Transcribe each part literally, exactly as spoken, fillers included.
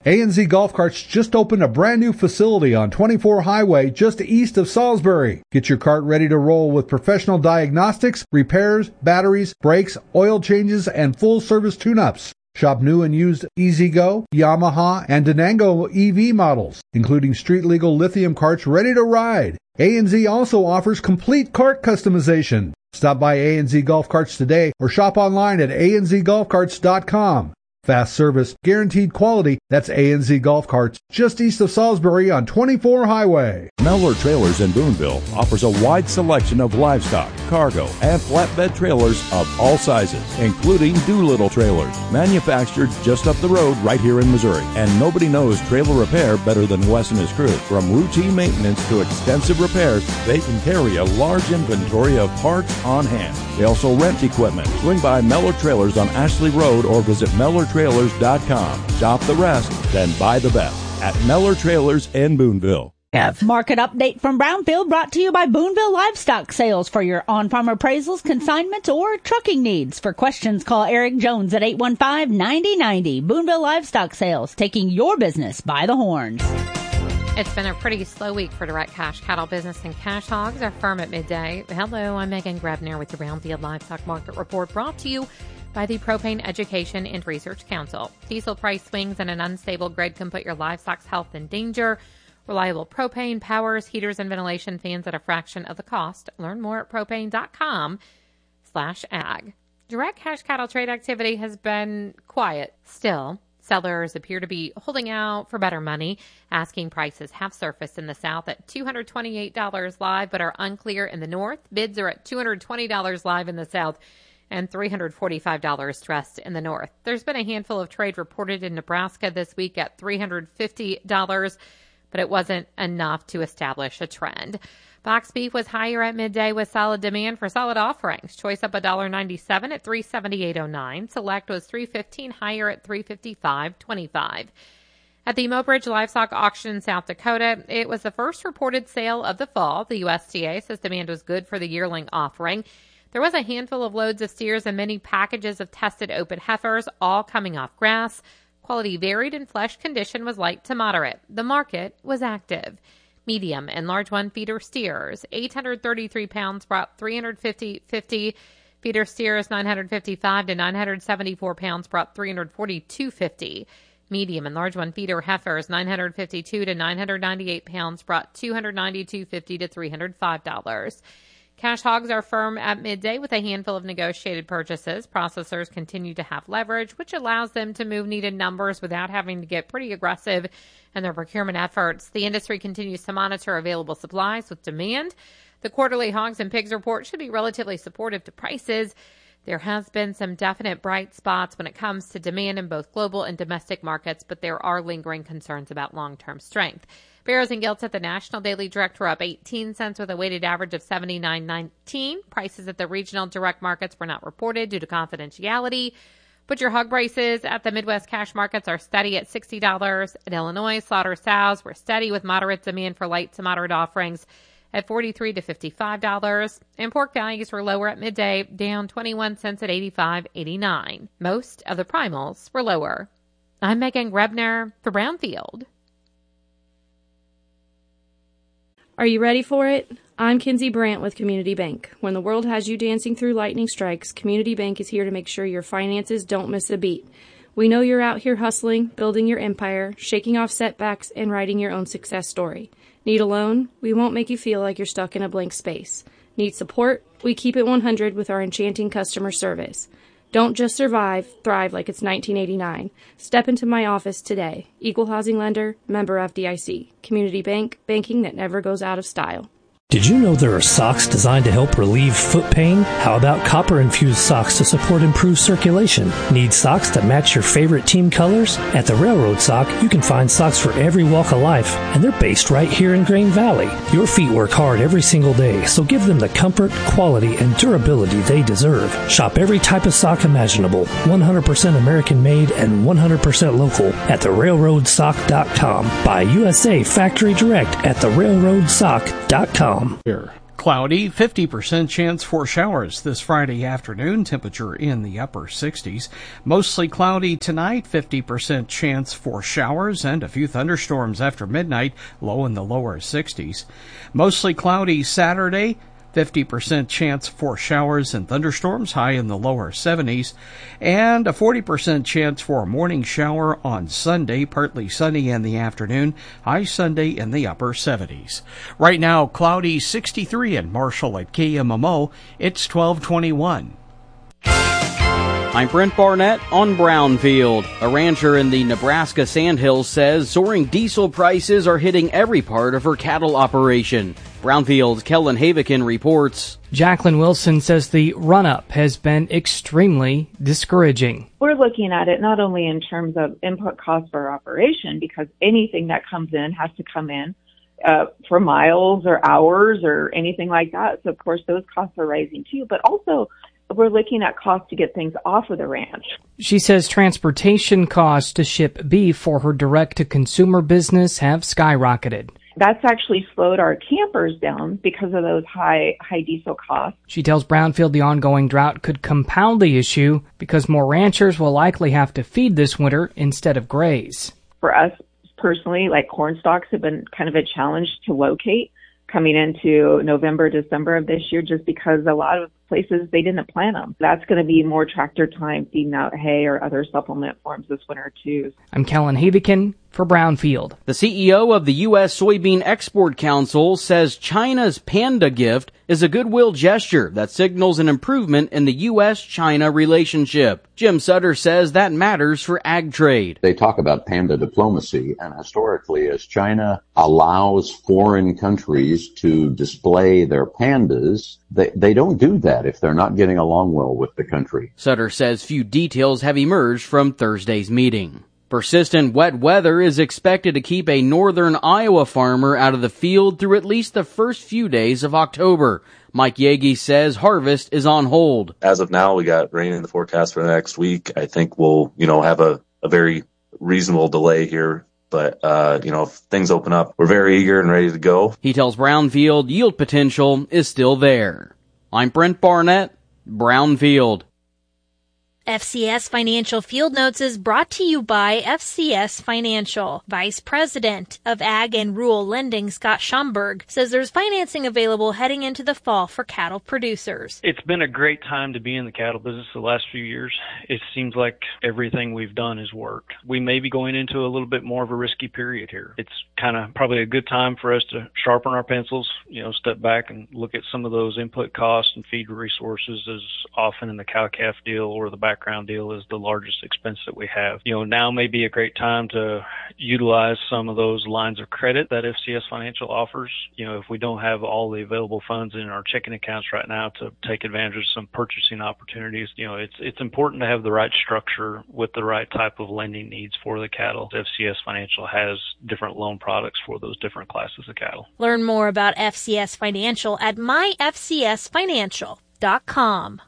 A N Z Golf Carts just opened a brand new facility on twenty-four Highway just east of Salisbury. Get your cart ready to roll with professional diagnostics, repairs, batteries, brakes, oil changes, and full-service tune-ups. Shop new and used E-Z-Go, Yamaha, and Denango E V models, including street-legal lithium carts ready to ride. A N Z also offers complete cart customization. Stop by A N Z Golf Carts today or shop online at A N Z golf carts dot com. Fast service, guaranteed quality. That's A N Z Golf Carts, just east of Salisbury on twenty-four Highway. Mellor Trailers in Boonville offers a wide selection of livestock, cargo, and flatbed trailers of all sizes, including Doolittle trailers, manufactured just up the road right here in Missouri. And nobody knows trailer repair better than Wes and his crew. From routine maintenance to extensive repairs, they can carry a large inventory of parts on hand. They also rent equipment. Swing by Mellor Trailers on Ashley Road or visit Mellor Trailers dot com. Shop the rest, then buy the best at Mellor Trailers in Boonville. Market update from Brownfield brought to you by Boonville Livestock Sales for your on-farm appraisals, consignments, or trucking needs. For questions, call Eric Jones at eight one five, nine zero nine zero. Boonville Livestock Sales, taking your business by the horns. It's been a pretty slow week for direct cash cattle business, and cash hogs are firm at midday. Hello, I'm Megan Grebner with the Brownfield Livestock Market Report, brought to you by the Propane Education and Research Council. Diesel price swings and an unstable grid can put your livestock's health in danger. Reliable propane powers heaters and ventilation fans at a fraction of the cost. Learn more at propane.com slash ag. Direct cash cattle trade activity has been quiet still. Sellers appear to be holding out for better money. Asking prices have surfaced in the South at two hundred twenty-eight dollars live, but are unclear in the North. Bids are at two hundred twenty dollars live in the South and three hundred forty-five dollars stressed in the North. There's been a handful of trade reported in Nebraska this week at three hundred fifty dollars, but it wasn't enough to establish a trend. Box beef was higher at midday with solid demand for solid offerings. Choice up one dollar ninety-seven at three seventy-eight oh nine. Select was three fifteen higher at three fifty-five twenty-five. At the Mobridge Livestock Auction in South Dakota, it was the first reported sale of the fall. The U S D A says demand was good for the yearling offering. There was a handful of loads of steers and many packages of tested open heifers, all coming off grass. Quality varied and flesh condition was light to moderate. The market was active. Medium and large one feeder steers, eight hundred thirty-three pounds brought three hundred fifty fifty. Feeder steers, nine hundred fifty-five to nine hundred seventy-four pounds brought three hundred forty-two fifty. Medium and large one feeder heifers, nine hundred fifty-two to nine hundred ninety-eight pounds brought two hundred ninety-two fifty to three hundred five dollars. Cash hogs are firm at midday with a handful of negotiated purchases. Processors continue to have leverage, which allows them to move needed numbers without having to get pretty aggressive in their procurement efforts. The industry continues to monitor available supplies with demand. The quarterly hogs and pigs report should be relatively supportive to prices. There has been some definite bright spots when it comes to demand in both global and domestic markets, but there are lingering concerns about long-term strength. Barrows and Gilts at the National Daily Direct were up eighteen cents with a weighted average of seventy-nine nineteen. Prices at the regional direct markets were not reported due to confidentiality. Butcher hog prices at the Midwest cash markets are steady at sixty dollars. In Illinois, slaughter sows were steady with moderate demand for light to moderate offerings at forty-three to fifty-five dollars. And pork values were lower at midday, down twenty-one cents at eighty-five eighty-nine. Most of the primals were lower. I'm Megan Grebner for Brownfield. Are you ready for it? I'm Kinsey Brandt with Community Bank. When the world has you dancing through lightning strikes, Community Bank is here to make sure your finances don't miss a beat. We know you're out here hustling, building your empire, shaking off setbacks, and writing your own success story. Need a loan? We won't make you feel like you're stuck in a blank space. Need support? We keep it one hundred with our enchanting customer service. Don't just survive, thrive like it's nineteen eighty-nine. Step into my office today. Equal housing lender, member F D I C. Community Bank, banking that never goes out of style. Did you know there are socks designed to help relieve foot pain? How about copper-infused socks to support improved circulation? Need socks that match your favorite team colors? At the Railroad Sock, you can find socks for every walk of life, and they're based right here in Grain Valley. Your feet work hard every single day, so give them the comfort, quality, and durability they deserve. Shop every type of sock imaginable, one hundred percent American-made and one hundred percent local at the railroad sock dot com. Buy U S A Factory Direct at the railroad sock dot com. Here. Cloudy, fifty percent chance for showers this Friday afternoon, temperature in the upper sixties. Mostly cloudy tonight, fifty percent chance for showers and a few thunderstorms after midnight, low in the lower sixties. Mostly cloudy Saturday, fifty percent chance for showers and thunderstorms, high in the lower seventies, and a forty percent chance for a morning shower on Sunday, partly sunny in the afternoon, high Sunday in the upper seventies. Right now, cloudy sixty-three in Marshall at K M M O. It's twelve twenty-one. I'm Brent Barnett on Brownfield. A rancher in the Nebraska Sandhills says soaring diesel prices are hitting every part of her cattle operation. Brownfield's Kellen Havikin reports. Jacqueline Wilson says the run-up has been extremely discouraging. We're looking at it not only in terms of input costs for our operation, because anything that comes in has to come in uh, for miles or hours or anything like that. So, of course, those costs are rising too, but also we're looking at costs to get things off of the ranch. She says transportation costs to ship beef for her direct-to-consumer business have skyrocketed. That's actually slowed our campers down because of those high high diesel costs. She tells Brownfield the ongoing drought could compound the issue because more ranchers will likely have to feed this winter instead of graze. For us personally, like corn stalks have been kind of a challenge to locate coming into November, December of this year, just because a lot of places they didn't plant them. That's going to be more tractor time feeding out hay or other supplement forms this winter too. I'm Kellen Havikin for Brownfield. The C E O of the U S Soybean Export Council says China's panda gift is a goodwill gesture that signals an improvement in the U S China relationship. Jim Sutter says that matters for ag trade. They talk about panda diplomacy, and historically, as China allows foreign countries to display their pandas, they, they don't do that if they're not getting along well with the country. Sutter says few details have emerged from Thursday's meeting. Persistent wet weather is expected to keep a northern Iowa farmer out of the field through at least the first few days of October. Mike Yagi says harvest is on hold. As of now, we got rain in the forecast for the next week. I think we'll, you know, have a, a very reasonable delay here. But, uh, you know, if things open up, we're very eager and ready to go. He tells Brownfield yield potential is still there. I'm Brent Barnett, Brownfield. F C S Financial Field Notes is brought to you by F C S Financial. Vice President of Ag and Rural Lending, Scott Schomburg, says there's financing available heading into the fall for cattle producers. It's been a great time to be in the cattle business the last few years. It seems like everything we've done has worked. We may be going into a little bit more of a risky period here. It's kind of probably a good time for us to sharpen our pencils, you know, step back and look at some of those input costs and feed resources, as often in the cow-calf deal or the back background deal is the largest expense that we have. You know, now may be a great time to utilize some of those lines of credit that F C S Financial offers. You know, if we don't have all the available funds in our checking accounts right now to take advantage of some purchasing opportunities, you know, it's it's important to have the right structure with the right type of lending needs for the cattle. F C S Financial has different loan products for those different classes of cattle. Learn more about F C S Financial at my f c s financial dot com.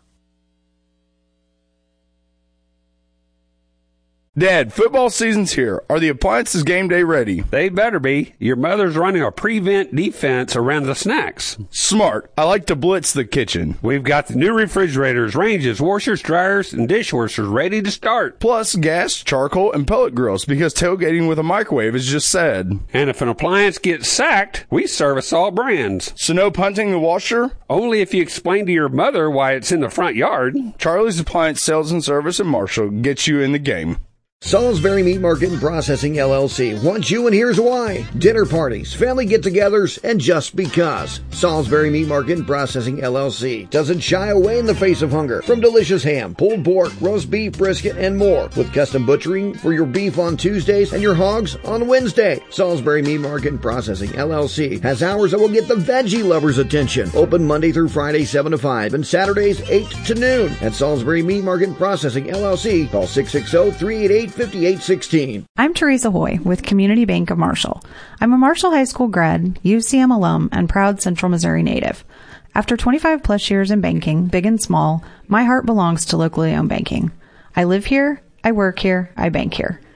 Dad, football season's here. Are the appliances game day ready? They better be. Your mother's running a prevent defense around the snacks. Smart. I like to blitz the kitchen. We've got the new refrigerators, ranges, washers, dryers, and dishwashers ready to start. Plus gas, charcoal, and pellet grills, because tailgating with a microwave is just sad. And if an appliance gets sacked, we service all brands. So no punting the washer? Only if you explain to your mother why it's in the front yard. Charlie's Appliance Sales and Service in Marshall gets you in the game. Salisbury Meat Market and Processing, L L C wants you, and here's why. Dinner parties, family get-togethers, and just because. Salisbury Meat Market and Processing, L L C doesn't shy away in the face of hunger. From delicious ham, pulled pork, roast beef, brisket, and more. With custom butchering for your beef on Tuesdays and your hogs on Wednesday. Salisbury Meat Market and Processing, L L C has hours that will get the veggie lovers' attention. Open Monday through Friday, seven to five, and Saturdays, eight to noon. At Salisbury Meat Market and Processing, L L C, call six six zero, three eight eight, five eight one six. I'm Teresa Hoy with Community Bank of Marshall. I'm a Marshall High School grad, U C M alum, and proud Central Missouri native. After twenty-five plus years in banking, big and small, my heart belongs to locally owned banking. I live here, I work here, I bank here.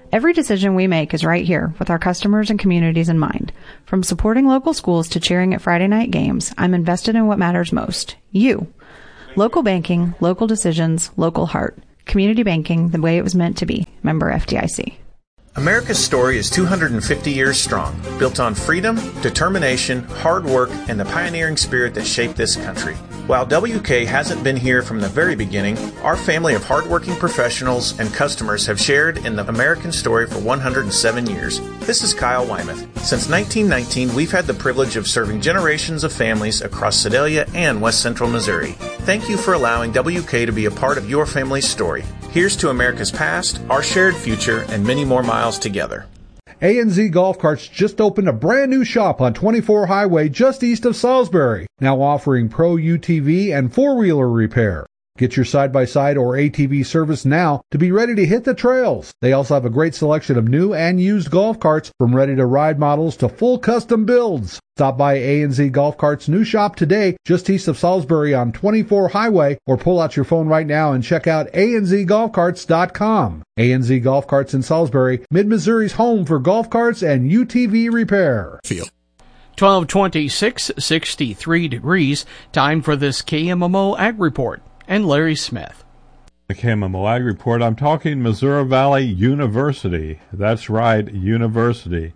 Every decision we make is right here with our customers and communities in mind. From supporting local schools to cheering at Friday night games, I'm invested in what matters most. You. Local banking, local decisions, local heart. Community banking the way it was meant to be. Member F D I C. America's story is two hundred fifty years strong, built on freedom, determination, hard work, and the pioneering spirit that shaped this country. While W K hasn't been here from the very beginning, our family of hardworking professionals and customers have shared in the American story for one hundred seven years. This is Kyle Wymuth. Since nineteen nineteen, we've had the privilege of serving generations of families across Sedalia and West Central Missouri. Thank you for allowing W K to be a part of your family's story. Here's to America's past, our shared future, and many more miles together. A N Z Golf Carts just opened a brand new shop on twenty-four Highway just east of Salisbury, now offering pro U T V and four-wheeler repair. Get your side-by-side or A T V service now to be ready to hit the trails. They also have a great selection of new and used golf carts, from ready-to-ride models to full custom builds. Stop by A N Z Golf Carts' new shop today, just east of Salisbury on twenty-four Highway, or pull out your phone right now and check out A N Z golf carts dot com. A N Z Golf Carts in Salisbury, Mid-Missouri's home for golf carts and U T V repair. Feel. twelve twenty-six, sixty-three degrees. Time for this K M M O Ag Report. And Larry Smith. The K M M O Ag Report, I'm talking Missouri Valley University. That's right, University.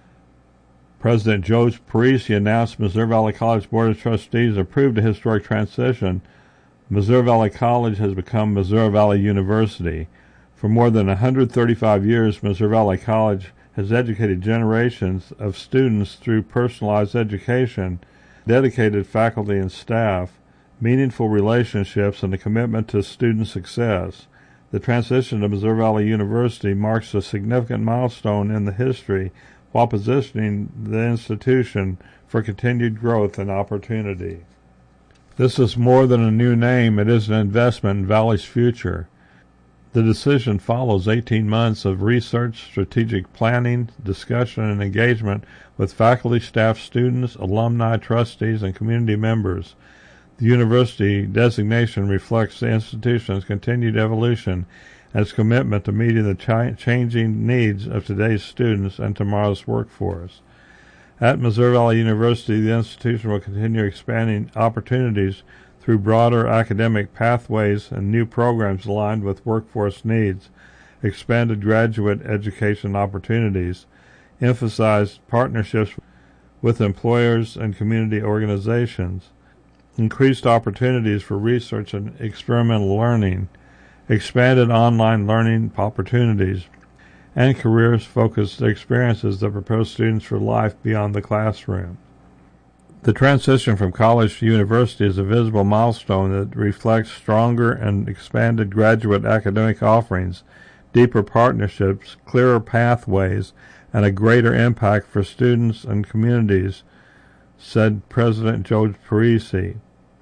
President George Parisi announced Missouri Valley College Board of Trustees approved a historic transition. Missouri Valley College has become Missouri Valley University. For more than one hundred thirty-five years, Missouri Valley College has educated generations of students through personalized education, dedicated faculty and staff, meaningful relationships, and a commitment to student success. The transition to Missouri Valley University marks a significant milestone in the history while positioning the institution for continued growth and opportunity. This is more than a new name, it is an investment in Valley's future. The decision follows eighteen months of research, strategic planning, discussion, and engagement with faculty, staff, students, alumni, trustees, and community members. The university designation reflects the institution's continued evolution and its commitment to meeting the ch- changing needs of today's students and tomorrow's workforce. At Missouri Valley University, the institution will continue expanding opportunities through broader academic pathways and new programs aligned with workforce needs, expanded graduate education opportunities, emphasized partnerships with employers and community organizations, increased opportunities for research and experimental learning, expanded online learning opportunities, and careers-focused experiences that prepare students for life beyond the classroom. The transition from college to university is a visible milestone that reflects stronger and expanded graduate academic offerings, deeper partnerships, clearer pathways, and a greater impact for students and communities, said President George Parisi.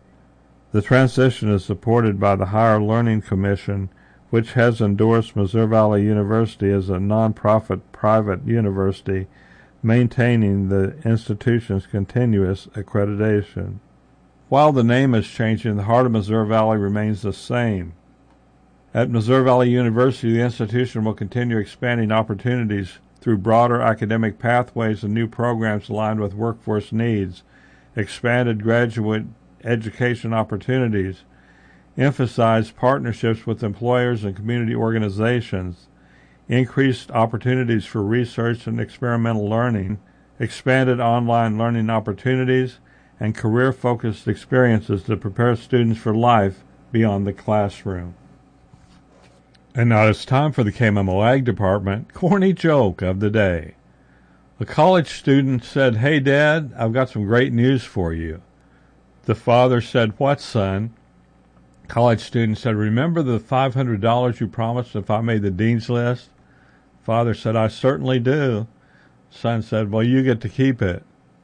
The transition is supported by the Higher Learning Commission, which has endorsed Missouri Valley University as a nonprofit private university, maintaining the institution's continuous accreditation. While the name is changing, the heart of Missouri Valley remains the same. At Missouri Valley University, the institution will continue expanding opportunities through broader academic pathways and new programs aligned with workforce needs, expanded graduate education opportunities, emphasized partnerships with employers and community organizations, increased opportunities for research and experimental learning, expanded online learning opportunities, and career-focused experiences to prepare students for life beyond the classroom. And now it's time for the K M M O Ag Department corny joke of the day. A college student said, "Hey, Dad, I've got some great news for you." The father said, "What, son?" College student said, "Remember the five hundred dollars you promised if I made the dean's list?" Father said, "I certainly do." Son said, "Well, you get to keep it."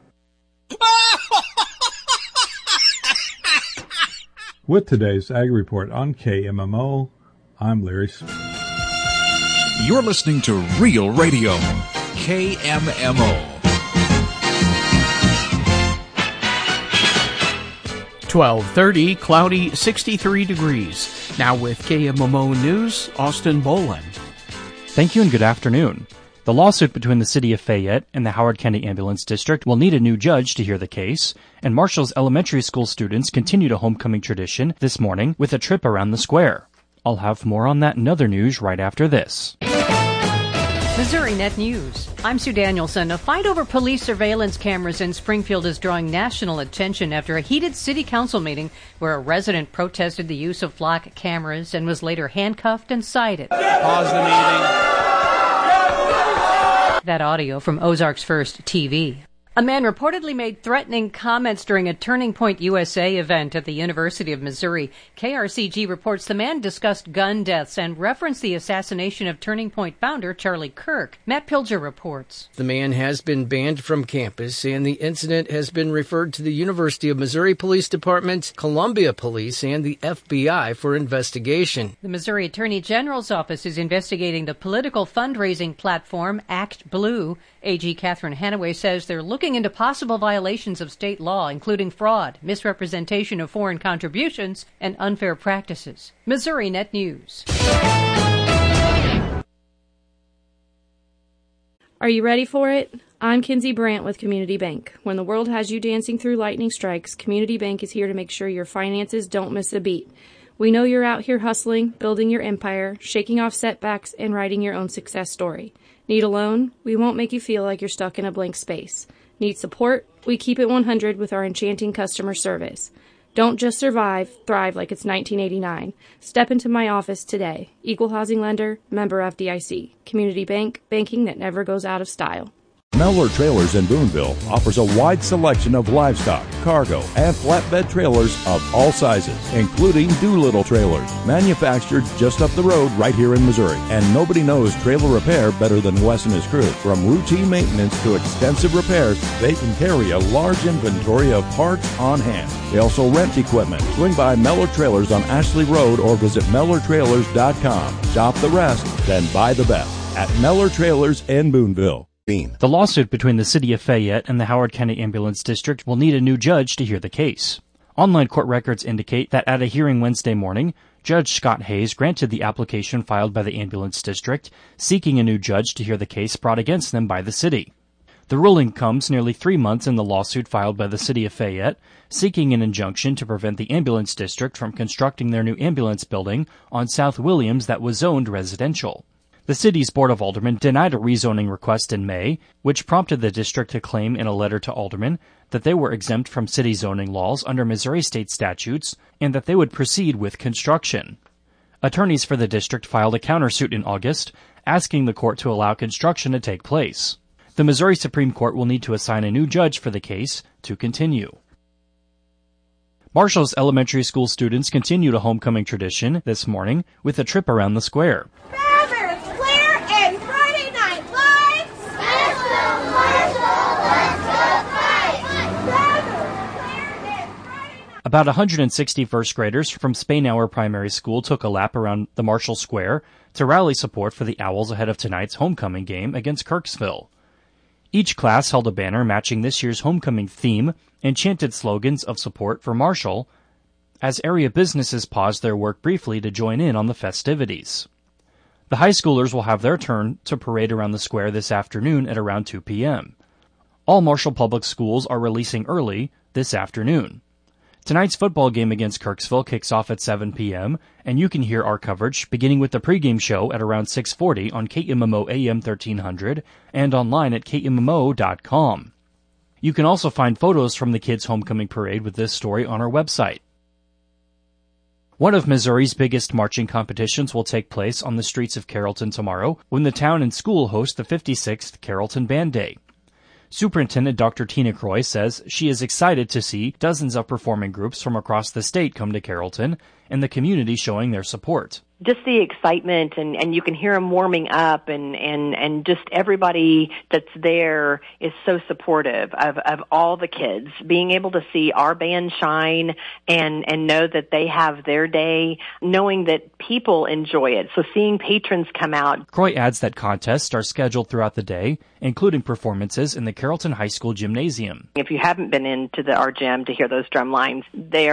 With today's Ag Report on K M M O, I'm Larry Smith. You're listening to Real Radio, K M M O. twelve thirty, cloudy, sixty-three degrees. Now with K M M O News, Austin Boland. Thank you and good afternoon. The lawsuit between the City of Fayette and the Howard County Ambulance District will need a new judge to hear the case, and Marshall's elementary school students continued a homecoming tradition this morning with a trip around the square. I'll have more on that and other news right after this. Missouri Net News. I'm Sue Danielson. A fight over police surveillance cameras in Springfield is drawing national attention after a heated city council meeting where a resident protested the use of flock cameras and was later handcuffed and cited. Pause the meeting. That audio from Ozarks First T V. A man reportedly made threatening comments during a Turning Point U S A event at the University of Missouri. K R C G reports the man discussed gun deaths and referenced the assassination of Turning Point founder Charlie Kirk. Matt Pilger reports. The man has been banned from campus, and the incident has been referred to the University of Missouri Police Department, Columbia Police, and the F B I for investigation. The Missouri Attorney General's office is investigating the political fundraising platform Act Blue. A G Catherine Hanaway says they're looking into possible violations of state law, including fraud, misrepresentation of foreign contributions, and unfair practices. Missouri Net News. Are you ready for it? I'm Kinsey Brandt with Community Bank. When the world has you dancing through lightning strikes, Community Bank is here to make sure your finances don't miss a beat. We know you're out here hustling, building your empire, shaking off setbacks, and writing your own success story. Need a loan? We won't make you feel like you're stuck in a blank space. Need support? We keep it one hundred with our enchanting customer service. Don't just survive, thrive like it's nineteen eighty-nine. Step into my office today. Equal housing lender, member F D I C. Community Bank, banking that never goes out of style. Mellor Trailers in Boonville offers a wide selection of livestock, cargo, and flatbed trailers of all sizes, including Doolittle trailers, manufactured just up the road right here in Missouri. And nobody knows trailer repair better than Wes and his crew. From routine maintenance to extensive repairs, they can carry a large inventory of parts on hand. They also rent equipment. Swing by Mellor Trailers on Ashley Road or visit Mellor Trailers dot com. Shop the rest, then buy the best at Mellor Trailers in Boonville. The lawsuit between the City of Fayette and the Howard County Ambulance District will need a new judge to hear the case. Online court records indicate that at a hearing Wednesday morning, Judge Scott Hayes granted the application filed by the Ambulance District, seeking a new judge to hear the case brought against them by the city. The ruling comes nearly three months in the lawsuit filed by the City of Fayette, seeking an injunction to prevent the Ambulance District from constructing their new ambulance building on South Williams that was zoned residential. The city's Board of Aldermen denied a rezoning request in May, which prompted the district to claim in a letter to aldermen that they were exempt from city zoning laws under Missouri state statutes and that they would proceed with construction. Attorneys for the district filed a countersuit in August, asking the court to allow construction to take place. The Missouri Supreme Court will need to assign a new judge for the case to continue. Marshall's elementary school students continued a homecoming tradition this morning with a trip around the square. About one hundred sixty first graders from Spainhour Primary School took a lap around the Marshall Square to rally support for the Owls ahead of tonight's homecoming game against Kirksville. Each class held a banner matching this year's homecoming theme and chanted slogans of support for Marshall as area businesses paused their work briefly to join in on the festivities. The high schoolers will have their turn to parade around the square this afternoon at around two p.m. All Marshall Public Schools are releasing early this afternoon. Tonight's football game against Kirksville kicks off at seven p.m., and you can hear our coverage beginning with the pregame show at around six forty on K M M O A M thirteen hundred and online at K M M O dot com. You can also find photos from the kids' homecoming parade with this story on our website. One of Missouri's biggest marching competitions will take place on the streets of Carrollton tomorrow when the town and school host the fifty-sixth Carrollton Band Day. Superintendent Doctor Tina Croy says she is excited to see dozens of performing groups from across the state come to Carrollton and the community showing their support. Just the excitement, and, and you can hear them warming up, and, and, and just everybody that's there is so supportive of, of all the kids. Being able to see our band shine and, and know that they have their day, knowing that people enjoy it. So seeing patrons come out. Croy adds that contests are scheduled throughout the day, including performances in the Carrollton High School Gymnasium. If you haven't been into the, our gym to hear those drum lines, they are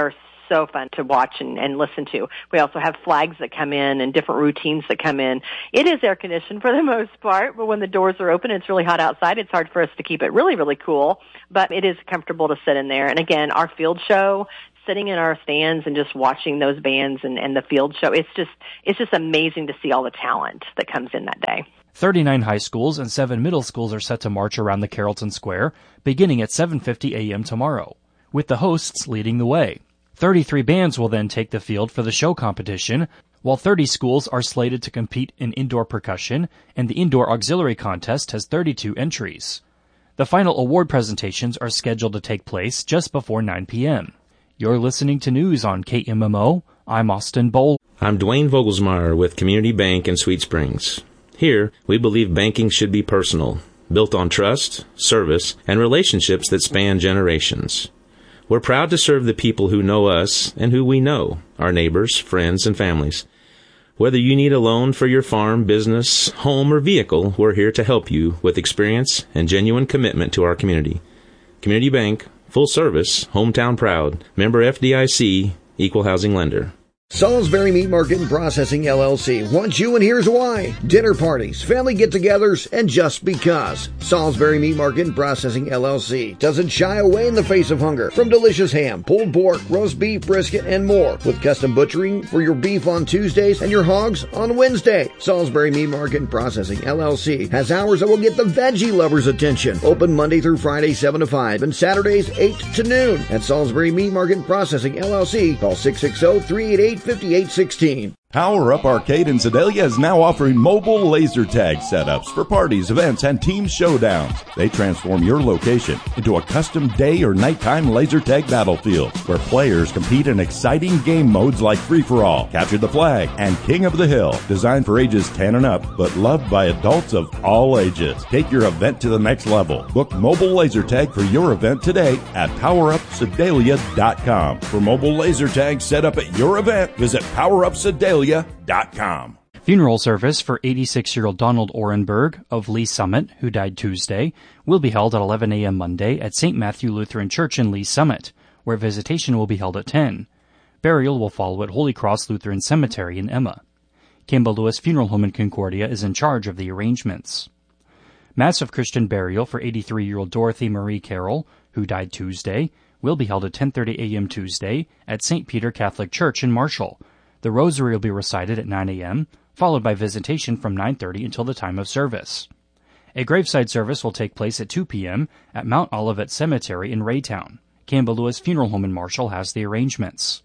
so fun to watch and, and listen to. We also have flags that come in and different routines that come in. It is air conditioned for the most part, but when the doors are open, it's really hot outside. It's hard for us to keep it really, really cool, but it is comfortable to sit in there. And again, our field show, sitting in our stands and just watching those bands and, and the field show, it's just, it's just amazing to see all the talent that comes in that day. thirty-nine high schools and seven middle schools are set to march around the Carrollton Square beginning at seven fifty a.m. tomorrow, with the hosts leading the way. thirty-three bands will then take the field for the show competition, while thirty schools are slated to compete in indoor percussion, and the indoor auxiliary contest has thirty-two entries. The final award presentations are scheduled to take place just before nine p.m. You're listening to news on K M M O. I'm Austin Bowl. I'm Dwayne Vogelsmeyer with Community Bank in Sweet Springs. Here, we believe banking should be personal, built on trust, service, and relationships that span generations. We're proud to serve the people who know us and who we know, our neighbors, friends, and families. Whether you need a loan for your farm, business, home, or vehicle, we're here to help you with experience and genuine commitment to our community. Community Bank, full service, hometown proud, member F D I C, equal housing lender. Salisbury Meat Market and Processing L L C wants you, and here's why. Dinner parties, family get-togethers, and just because. Salisbury Meat Market and Processing L L C doesn't shy away in the face of hunger. From delicious ham, pulled pork, roast beef, brisket, and more. With custom butchering for your beef on Tuesdays and your hogs on Wednesday. Salisbury Meat Market and Processing L L C has hours that will get the veggie lovers' attention. Open Monday through Friday, seven to five, and Saturdays, eight to noon. At Salisbury Meat Market and Processing L L C, call six six zero, three eight eight, five eight one six. Power Up Arcade in Sedalia is now offering mobile laser tag setups for parties, events, and team showdowns. They transform your location into a custom day or nighttime laser tag battlefield where players compete in exciting game modes like Free-for-All, Capture the Flag, and King of the Hill. Designed for ages ten and up, but loved by adults of all ages. Take your event to the next level. Book mobile laser tag for your event today at power up sedalia dot com. For mobile laser tag set up at your event, visit power up sedalia dot com. Funeral service for eighty-six-year-old Donald Orenberg of Lee Summit, who died Tuesday, will be held at eleven a.m. Monday at Saint Matthew Lutheran Church in Lee Summit, where visitation will be held at ten. Burial will follow at Holy Cross Lutheran Cemetery in Emma. Campbell Lewis Funeral Home in Concordia is in charge of the arrangements. Mass of Christian burial for eighty-three-year-old Dorothy Marie Carroll, who died Tuesday, will be held at ten thirty a.m. Tuesday at Saint Peter Catholic Church in Marshall. The rosary will be recited at nine a.m., followed by visitation from nine thirty until the time of service. A graveside service will take place at two p.m. at Mount Olivet Cemetery in Raytown. Campbell Lewis Funeral Home in Marshall has the arrangements.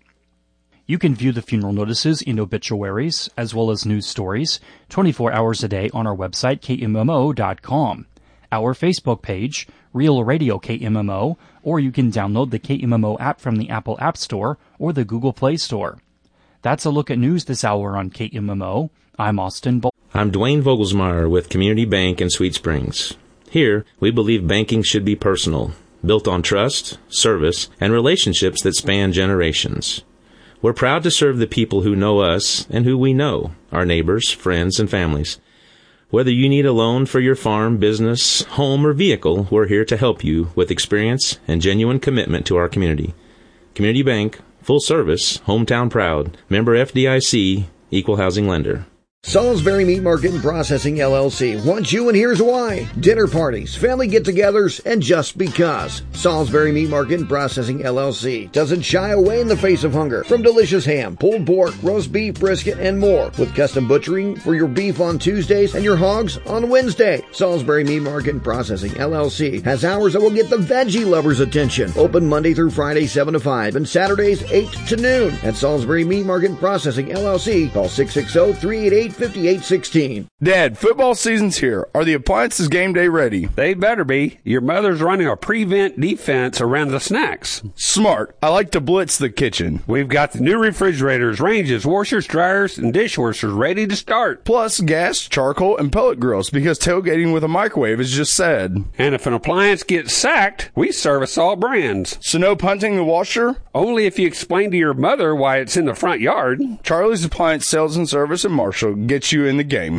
You can view the funeral notices and obituaries, as well as news stories, twenty-four hours a day on our website, K M M O dot com, our Facebook page, Real Radio K M M O, or you can download the K M M O app from the Apple App Store or the Google Play Store. That's a look at news this hour on K M M O. I'm Austin Bowl. I'm Dwayne Vogelsmeyer with Community Bank in Sweet Springs. Here, we believe banking should be personal, built on trust, service, and relationships that span generations. We're proud to serve the people who know us and who we know, our neighbors, friends, and families. Whether you need a loan for your farm, business, home, or vehicle, we're here to help you with experience and genuine commitment to our community. Community Bank, full service, hometown proud, member F D I C, equal housing lender. Salisbury Meat Market and Processing L L C wants you, and here's why. Dinner parties, family get-togethers, and just because. Salisbury Meat Market and Processing L L C doesn't shy away in the face of hunger. From delicious ham, pulled pork, roast beef, brisket, and more. With custom butchering for your beef on Tuesdays and your hogs on Wednesday. Salisbury Meat Market and Processing L L C has hours that will get the veggie lovers' attention. Open Monday through Friday, seven to five, and Saturdays, eight to noon. At Salisbury Meat Market and Processing L L C, call six six zero, three eight eight, five eight one six. Dad, football season's here. Are the appliances game day ready? They better be. Your mother's running a prevent defense around the snacks. Smart. I like to blitz the kitchen. We've got the new refrigerators, ranges, washers, dryers, and dishwashers ready to start. Plus gas, charcoal, and pellet grills, because tailgating with a microwave is just sad. And if an appliance gets sacked, we service all brands. So no punting the washer? Only if you explain to your mother why it's in the front yard. Charlie's Appliance Sales and Service in Marshall gets you in the game.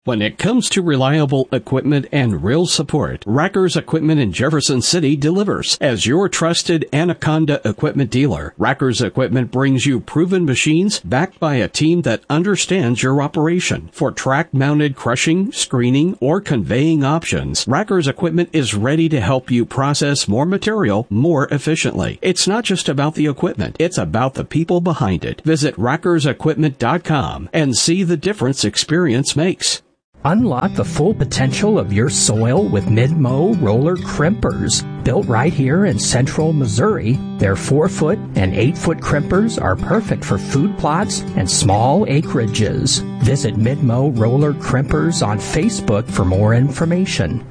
When it comes to reliable equipment and real support, Racker's Equipment in Jefferson City delivers. As your trusted Anaconda equipment dealer, Racker's Equipment brings you proven machines backed by a team that understands your operation. For track-mounted crushing, screening, or conveying options, Racker's Equipment is ready to help you process more material more efficiently. It's not just about the equipment, it's about the people behind it. Visit rackers equipment dot com and see the difference experience makes. Unlock the full potential of your soil with Mid-Mow roller crimpers. Built right here in central Missouri, their four-foot and eight-foot crimpers are perfect for food plots and small acreages. Visit Mid-Mow roller crimpers on Facebook for more information.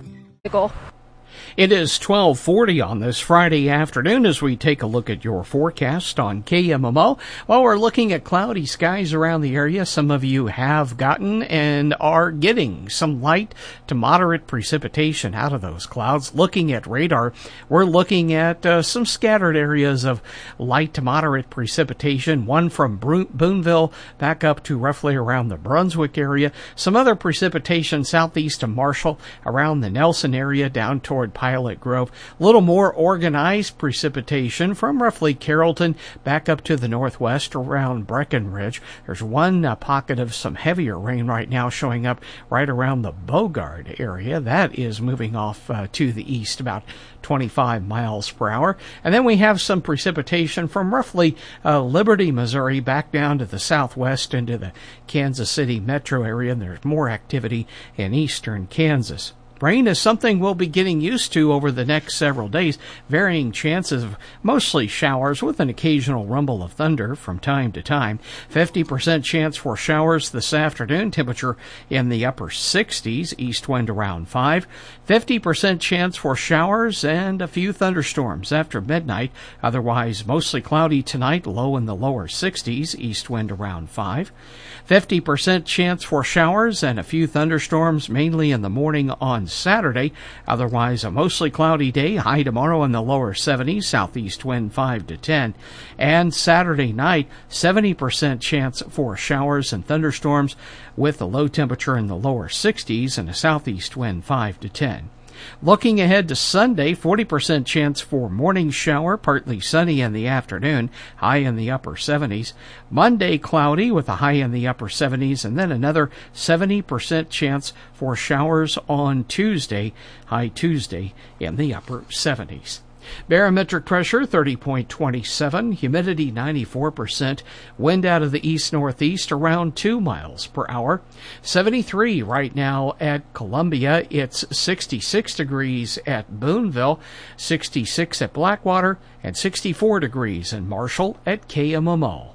It is twelve forty on this Friday afternoon as we take a look at your forecast on K M M O. While we're looking at cloudy skies around the area, some of you have gotten and are getting some light to moderate precipitation out of those clouds. Looking at radar, we're looking at uh, some scattered areas of light to moderate precipitation, one from Boonville back up to roughly around the Brunswick area. Some other precipitation southeast of Marshall around the Nelson area down toward Pilot Grove. A little more organized precipitation from roughly Carrollton back up to the northwest around Breckenridge. There's one uh, pocket of some heavier rain right now showing up right around the Bogard area. That is moving off uh, to the east about twenty-five miles per hour. And then we have some precipitation from roughly uh, Liberty, Missouri back down to the southwest into the Kansas City metro area. And there's more activity in eastern Kansas. Rain is something we'll be getting used to over the next several days. Varying chances of mostly showers with an occasional rumble of thunder from time to time. fifty percent chance for showers this afternoon. Temperature in the upper sixties. East wind around five. fifty percent chance for showers and a few thunderstorms after midnight. Otherwise mostly cloudy tonight. Low in the lower sixties. East wind around five. fifty percent chance for showers and a few thunderstorms mainly in the morning on Saturday. Otherwise a mostly cloudy day. High tomorrow in the lower seventies. Southeast wind five to ten. And Saturday night, seventy percent chance for showers and thunderstorms with a low temperature in the lower sixties and a southeast wind five to ten. Looking ahead to Sunday, forty percent chance for morning shower, partly sunny in the afternoon, high in the upper seventies. Monday, cloudy with a high in the upper seventies, and then another seventy percent chance for showers on Tuesday, high Tuesday in the upper seventies. Barometric pressure thirty point two seven, humidity ninety-four percent, wind out of the east-northeast around two miles per hour. seventy-three right now at Columbia. It's sixty-six degrees at Boonville, sixty-six at Blackwater, and sixty-four degrees in Marshall at K M M O.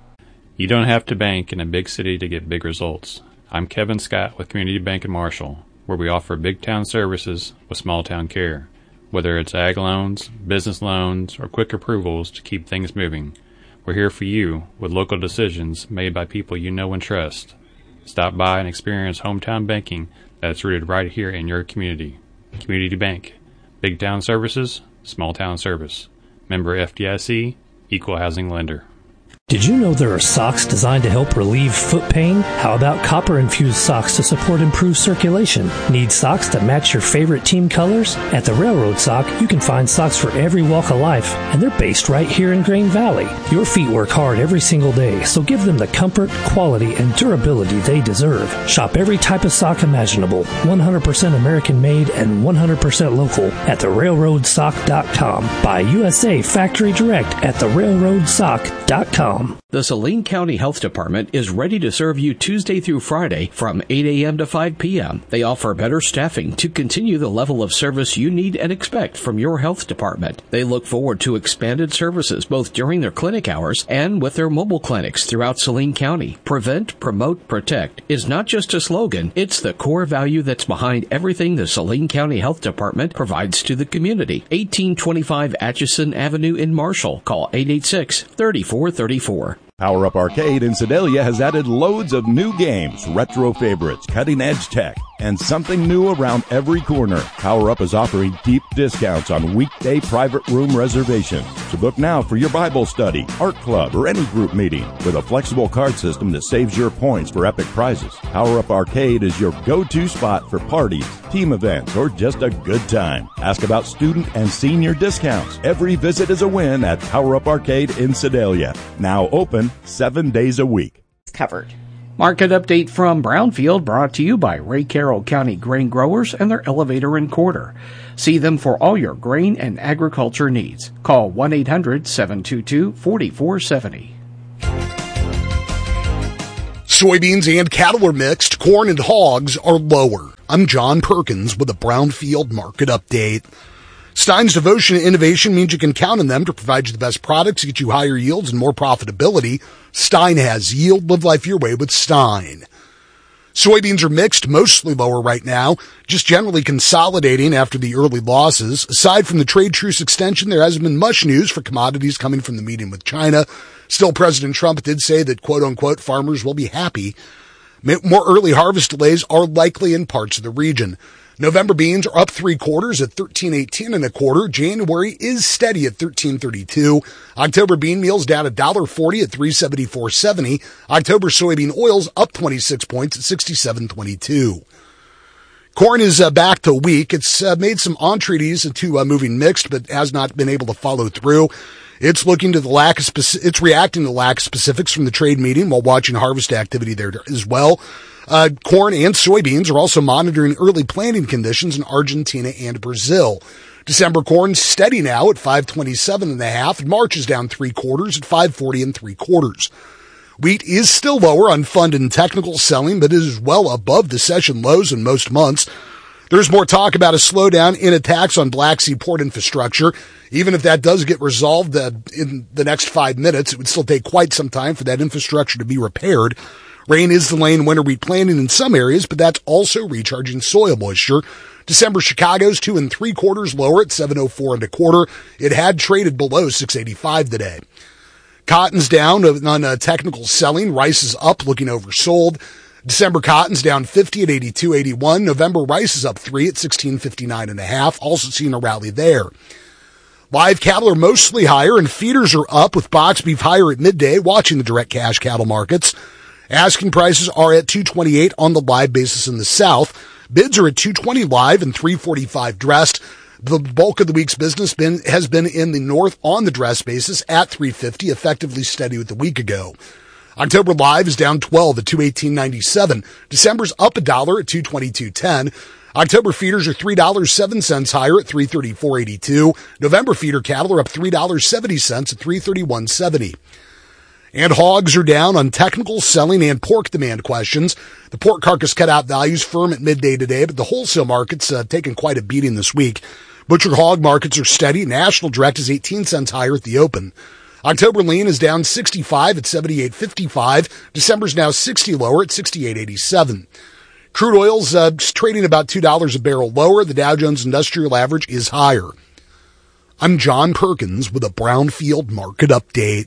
You don't have to bank in a big city to get big results. I'm Kevin Scott with Community Bank in Marshall, where we offer big town services with small town care. Whether it's ag loans, business loans, or quick approvals to keep things moving, we're here for you with local decisions made by people you know and trust. Stop by and experience hometown banking that's rooted right here in your community. Community Bank. Big town services, small town service. Member F D I C, Equal Housing Lender. Did you know there are socks designed to help relieve foot pain? How about copper-infused socks to support improved circulation? Need socks that match your favorite team colors? At the Railroad Sock, you can find socks for every walk of life, and they're based right here in Grain Valley. Your feet work hard every single day, so give them the comfort, quality, and durability they deserve. Shop every type of sock imaginable, one hundred percent American-made and one hundred percent local at the railroad sock dot com. Buy U S A Factory Direct at the railroad sock dot com. The Saline County Health Department is ready to serve you Tuesday through Friday from eight a.m. to five p.m. They offer better staffing to continue the level of service you need and expect from your health department. They look forward to expanded services both during their clinic hours and with their mobile clinics throughout Saline County. Prevent, promote, protect is not just a slogan, it's the core value that's behind everything the Saline County Health Department provides to the community. eighteen twenty-five Atchison Avenue in Marshall. Call eight eight six, three four three four. Power Up Arcade in Sedalia has added loads of new games, retro favorites, cutting-edge tech, and something new around every corner. PowerUp is offering deep discounts on weekday private room reservations. So book now for your Bible study, art club, or any group meeting with a flexible card system that saves your points for epic prizes. PowerUp Arcade is your go-to spot for parties, team events, or just a good time. Ask about student and senior discounts. Every visit is a win at PowerUp Arcade in Sedalia. Now open seven days a week. Covered. Market update from Brownfield brought to you by Ray Carroll County Grain Growers and their elevator and quarter. See them for all your grain and agriculture needs. Call one eight hundred seven two two four four seven zero. Soybeans and cattle are mixed. Corn and hogs are lower. I'm John Perkins with a Brownfield market update. Stein's devotion to innovation means you can count on them to provide you the best products, get you higher yields and more profitability. Stein has yield. Live life your way with Stein. Soybeans are mixed, mostly lower right now, just generally consolidating after the early losses. Aside from the trade truce extension, there hasn't been much news for commodities coming from the meeting with China. Still, President Trump did say that, quote unquote, farmers will be happy. More early harvest delays are likely in parts of the region. November beans are up three quarters at thirteen eighteen and a quarter. January is steady at thirteen thirty-two. October bean meal's down a dollar forty at three seventy-four seventy. October soybean oil's up twenty-six points at sixty-seven twenty-two. Corn is uh, back to weak. It's uh, made some entreaties into uh, moving mixed, but has not been able to follow through. It's looking to the lack of speci- it's reacting to the lack of specifics from the trade meeting while watching harvest activity there as well. Uh, corn and soybeans are also monitoring early planting conditions in Argentina and Brazil. December corn steady now at five twenty-seven and a half, and March is down three quarters at five forty and three quarters. Wheat is still lower on fund and technical selling, but is well above the session lows in most months. There's more talk about a slowdown in attacks on Black Sea port infrastructure. Even if that does get resolved uh, in the next five minutes, it would still take quite some time for that infrastructure to be repaired. Rain is delaying winter wheat planting in some areas, but that's also recharging soil moisture. December Chicago's two and three quarters lower at seven oh four and a quarter. It had traded below six eighty-five today. Cotton's down on uh, technical selling. Rice is up, looking oversold. December cotton's down fifty at eighty-two eighty-one. November rice is up three at sixteen fifty-nine and a half. Also seeing a rally there. Live cattle are mostly higher and feeders are up with box beef higher at midday. Watching the direct cash cattle markets. Asking prices are at two twenty-eight on the live basis in the south. Bids are at two twenty live and three forty-five dressed. The bulk of the week's business been, has been in the north on the dress basis at three fifty, effectively steady with a week ago. October live is down twelve at two eighteen ninety-seven. December's up a dollar at two twenty-two ten. October feeders are three dollars and seven cents higher at three thirty-four eighty-two. November feeder cattle are up three dollars and seventy cents at three thirty-one seventy. And hogs are down on technical selling and pork demand questions. The pork carcass cutout values firm at midday today, but the wholesale market's uh, taken quite a beating this week. Butcher hog markets are steady. National direct is eighteen cents higher at the open. October lean is down sixty-five at seventy-eight fifty-five. December's now sixty lower at sixty-eight eighty-seven. Crude oil's uh, trading about two dollars a barrel lower. The Dow Jones Industrial Average is higher. I'm John Perkins with a Brownfield market update.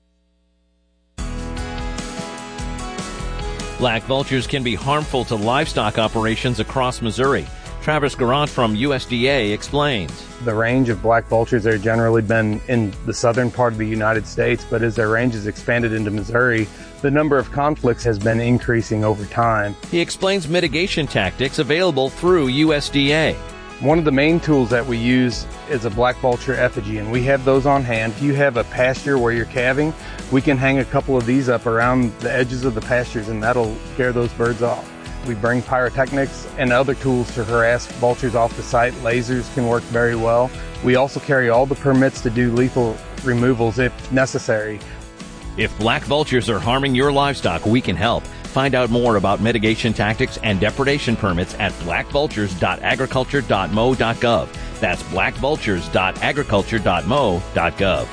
Black vultures can be harmful to livestock operations across Missouri. Travis Garant from U S D A explains. The range of black vultures have generally been in the southern part of the United States, but as their range has expanded into Missouri, the number of conflicts has been increasing over time. He explains mitigation tactics available through U S D A. One of the main tools that we use is a black vulture effigy, and we have those on hand. If you have a pasture where you're calving, we can hang a couple of these up around the edges of the pastures, and that'll scare those birds off. We bring pyrotechnics and other tools to harass vultures off the site. Lasers can work very well. We also carry all the permits to do lethal removals if necessary. If black vultures are harming your livestock, we can help. Find out more about mitigation tactics and depredation permits at black vultures dot agriculture dot mo dot gov. That's black vultures dot agriculture dot mo dot gov.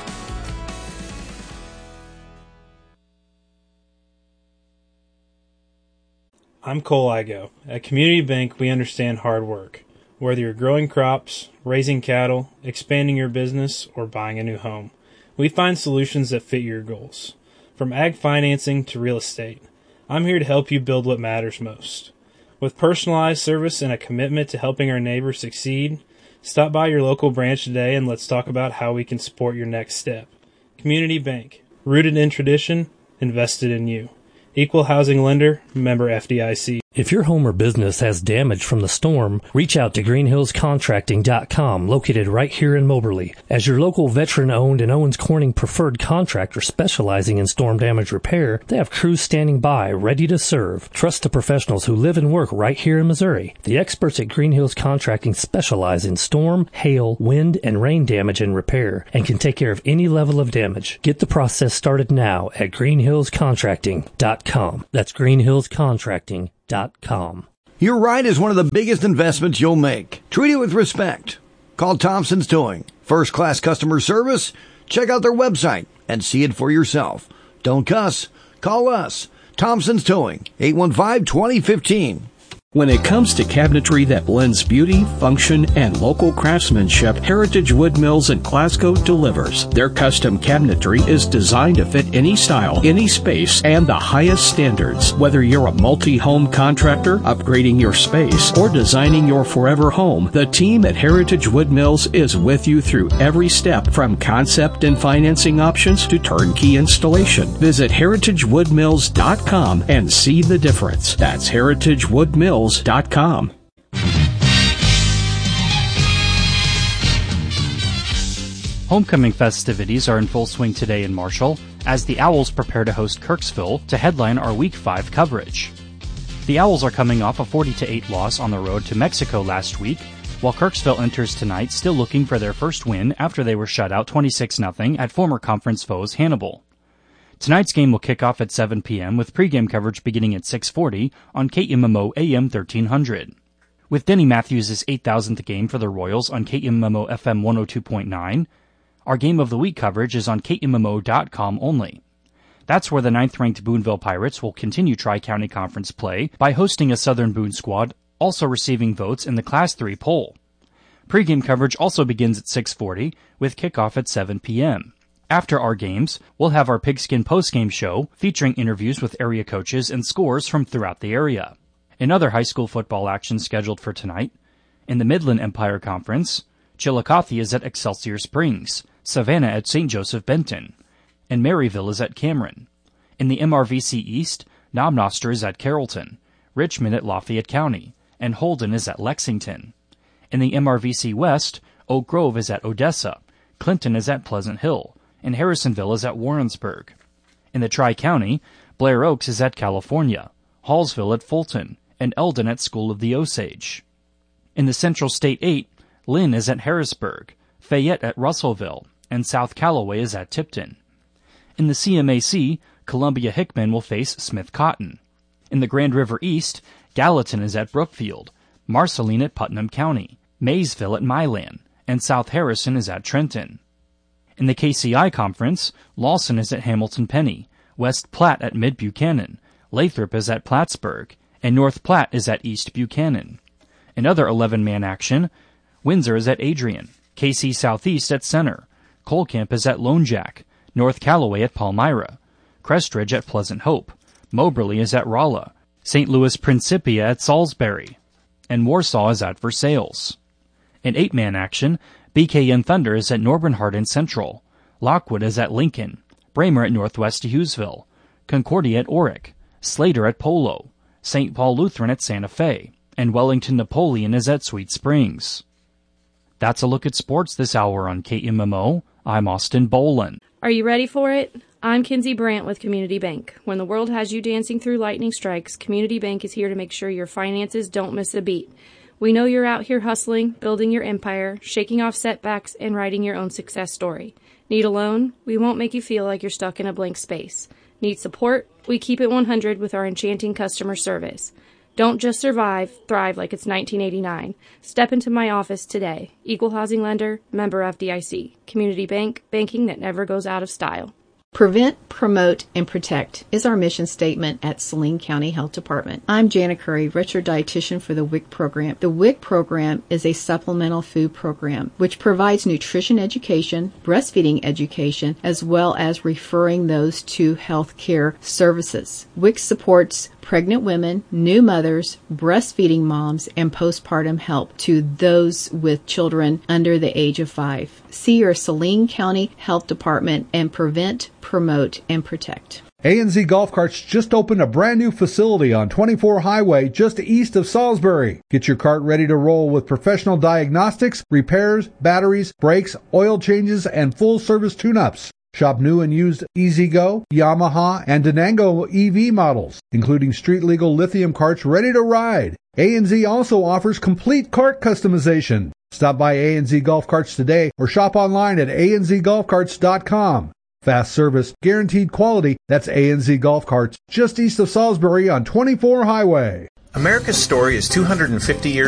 I'm Cole Igo. At Community Bank, we understand hard work. Whether you're growing crops, raising cattle, expanding your business, or buying a new home, we find solutions that fit your goals. From ag financing to real estate, I'm here to help you build what matters most. With personalized service and a commitment to helping our neighbors succeed, stop by your local branch today and let's talk about how we can support your next step. Community Bank, rooted in tradition, invested in you. Equal housing lender, member F D I C. If your home or business has damage from the storm, reach out to green hills contracting dot com, located right here in Moberly. As your local veteran-owned and Owens Corning preferred contractor specializing in storm damage repair, they have crews standing by, ready to serve. Trust the professionals who live and work right here in Missouri. The experts at Green Hills Contracting specialize in storm, hail, wind, and rain damage and repair, and can take care of any level of damage. Get the process started now at green hills contracting dot com. That's green hills contracting dot com. Your ride is one of the biggest investments you'll make. Treat it with respect. Call Thompson's Towing. First-class customer service? Check out their website and see it for yourself. Don't cuss. Call us. Thompson's Towing. eight one five, two zero one five. When it comes to cabinetry that blends beauty, function, and local craftsmanship, Heritage Wood Mills in Glasgow delivers. Their custom cabinetry is designed to fit any style, any space, and the highest standards. Whether you're a multi-home contractor, upgrading your space, or designing your forever home, the team at Heritage Wood Mills is with you through every step, from concept and financing options to turnkey installation. Visit heritage wood mills dot com and see the difference. That's heritage wood mills dot com. Homecoming festivities are in full swing today in Marshall as the Owls prepare to host Kirksville to headline our Week five coverage. The Owls are coming off a forty to eight loss on the road to Mexico last week, while Kirksville enters tonight still looking for their first win after they were shut out twenty-six nothing at former conference foes Hannibal. Tonight's game will kick off at seven p.m. with pregame coverage beginning at six forty on K M M O A M thirteen hundred. With Denny Matthews' eight thousandth game for the Royals on K M M O F M one oh two point nine, our Game of the Week coverage is on K M M O dot com only. That's where the ninth-ranked Boonville Pirates will continue Tri-County Conference play by hosting a Southern Boone squad, also receiving votes in the Class three poll. Pregame coverage also begins at six forty, with kickoff at seven p.m. After our games, we'll have our Pigskin postgame show featuring interviews with area coaches and scores from throughout the area. In other high school football action scheduled for tonight, in the Midland Empire Conference, Chillicothe is at Excelsior Springs, Savannah at Saint Joseph Benton, and Maryville is at Cameron. In the M R V C East, Nomnoster is at Carrollton, Richmond at Lafayette County, and Holden is at Lexington. In the M R V C West, Oak Grove is at Odessa, Clinton is at Pleasant Hill, and Harrisonville is at Warrensburg. In the Tri-County, Blair Oaks is at California, Hallsville at Fulton, and Eldon at School of the Osage. In the Central State eight, Lynn is at Harrisburg, Fayette at Russellville, and South Callaway is at Tipton. In the C M A C, Columbia Hickman will face Smith Cotton. In the Grand River East, Gallatin is at Brookfield, Marceline at Putnam County, Maysville at Milan, and South Harrison is at Trenton. In the K C I Conference, Lawson is at Hamilton Penny, West Platte at Mid Buchanan, Lathrop is at Plattsburgh, and North Platte is at East Buchanan. In other eleven-man action, Windsor is at Adrian, K C Southeast at Center, Colcamp is at Lone Jack, North Callaway at Palmyra, Crestridge at Pleasant Hope, Moberly is at Rolla, Saint Louis Principia at Salisbury, and Warsaw is at Versailles. In eight-man action, B K N Thunder is at Norborn Hardin Central, Lockwood is at Lincoln, Bramer at Northwest Hughesville, Concordia at Oric, Slater at Polo, Saint Paul Lutheran at Santa Fe, and Wellington Napoleon is at Sweet Springs. That's a look at sports this hour on K M M O. I'm Austin Boland. Are you ready for it? I'm Kinsey Brandt with Community Bank. When the world has you dancing through lightning strikes, Community Bank is here to make sure your finances don't miss a beat. We know you're out here hustling, building your empire, shaking off setbacks, and writing your own success story. Need a loan? We won't make you feel like you're stuck in a blank space. Need support? We keep it one hundred with our enchanting customer service. Don't just survive, thrive like it's nineteen eighty-nine. Step into my office today. Equal housing lender, member F D I C. Community Bank, banking that never goes out of style. Prevent, promote, and protect is our mission statement at Saline County Health Department. I'm Jana Curry, registered dietitian for the W I C program. The W I C program is a supplemental food program which provides nutrition education, breastfeeding education, as well as referring those to health care services. W I C supports pregnant women, new mothers, breastfeeding moms, and postpartum help to those with children under the age of five. See your Saline County Health Department and prevent, promote, and protect. A N Z Golf Carts just opened a brand new facility on twenty-four Highway just east of Salisbury. Get your cart ready to roll with professional diagnostics, repairs, batteries, brakes, oil changes, and full service tune-ups. Shop new and used E-Z-Go, Yamaha, and Denango E V models, including street-legal lithium carts ready to ride. A N Z also offers complete cart customization. Stop by A N Z Golf Carts today or shop online at a n z golf carts dot com. Fast service, guaranteed quality. That's A N Z Golf Carts, just east of Salisbury on twenty-four Highway. America's story is two hundred fifty years